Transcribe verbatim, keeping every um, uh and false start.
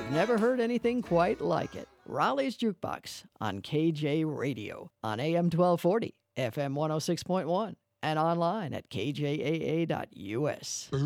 You've never heard anything quite like it. Raleigh's Jukebox on K J Radio on A M twelve forty, F M one oh six point one, and online at k j a a dot u s.